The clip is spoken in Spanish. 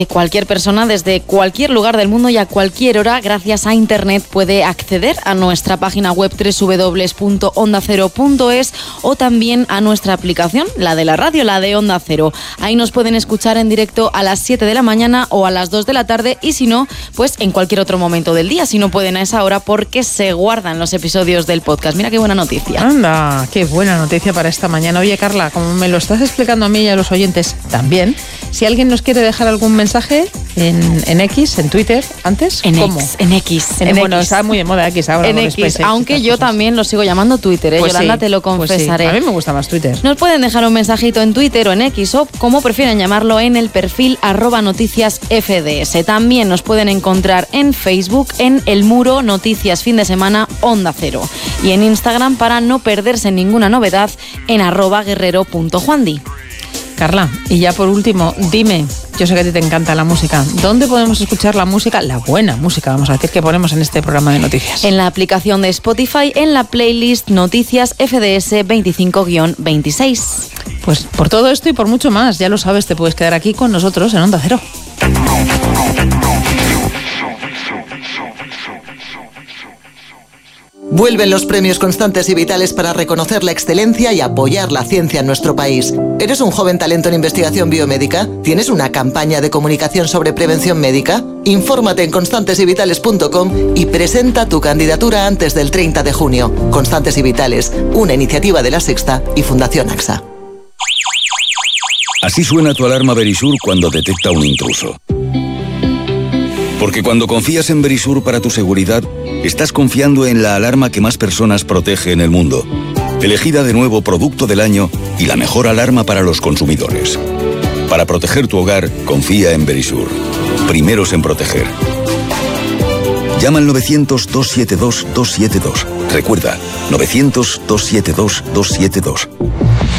Cualquier persona desde cualquier lugar del mundo y a cualquier hora, gracias a Internet, puede acceder a nuestra página web www.ondacero.es o también a nuestra aplicación, la de la radio, la de Onda Cero. Ahí nos pueden escuchar en directo a las 7 de la mañana o a las 2 de la tarde y si no, pues en cualquier otro momento del día, si no pueden a esa hora, porque se guardan los episodios del podcast. Mira qué buena noticia. Anda, qué buena noticia para esta mañana. Oye, Carla, como me lo estás explicando a mí y a los oyentes también, si alguien nos quiere dejar algún mensaje en X, en Twitter, antes, ¿cómo? En X. Bueno, está muy de moda X ahora. En X, aunque yo también lo sigo llamando Twitter, pues Yolanda, sí, te lo confesaré. Pues sí. A mí me gusta más Twitter. Nos pueden dejar un mensajito en Twitter o en X o como prefieran llamarlo en el perfil @noticiasfds. También nos pueden encontrar en Facebook en el muro Noticias Fin de Semana Onda Cero y en Instagram para no perderse ninguna novedad en @guerrero.juandi. Carla, y ya por último, dime, yo sé que a ti te encanta la música, ¿dónde podemos escuchar la música, la buena música, vamos a decir, que ponemos en este programa de noticias? En la aplicación de Spotify, en la playlist Noticias FDS 25-26. Pues por todo esto y por mucho más, ya lo sabes, te puedes quedar aquí con nosotros en Onda Cero. Vuelven los premios Constantes y Vitales para reconocer la excelencia y apoyar la ciencia en nuestro país. ¿Eres un joven talento en investigación biomédica? ¿Tienes una campaña de comunicación sobre prevención médica? Infórmate en constantesyvitales.com y presenta tu candidatura antes del 30 de junio. Constantes y Vitales, una iniciativa de La Sexta y Fundación AXA. Así suena tu alarma Verisur cuando detecta un intruso. Porque cuando confías en Verisur para tu seguridad, estás confiando en la alarma que más personas protege en el mundo. Elegida de nuevo Producto del Año y la mejor alarma para los consumidores. Para proteger tu hogar, confía en Verisur. Primeros en proteger. Llama al 900-272-272. Recuerda, 900-272-272.